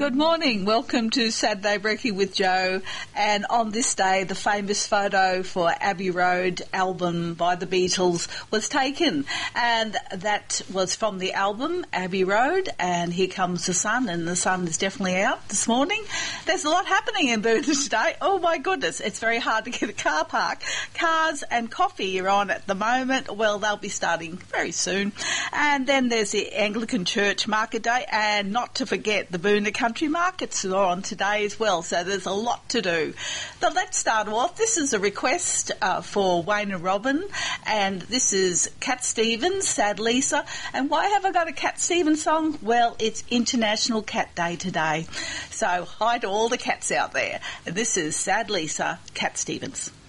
Good morning. Welcome to Saturday Brekkie with Joe. And on this day, the famous photo for Abbey Road album by the Beatles was taken. And that was from the album Abbey Road. And here comes the sun, and the sun is definitely out this morning. There's a lot happening in Burnham today. Oh my goodness, it's very hard to get a car park. Cars and coffee are on at the moment. Well, they'll be starting very soon. And then there's the Anglican Church Market Day, and not to forget the Boonah Country Markets are on today as well, so there's a lot to do. But let's start off. This is a request for Wayne and Robin, and this is Cat Stevens, Sad Lisa. And why have I got a Cat Stevens song? Well, it's International Cat Day today. So hi to all the cats out there. And this is Sad Lisa, Cat Stevens.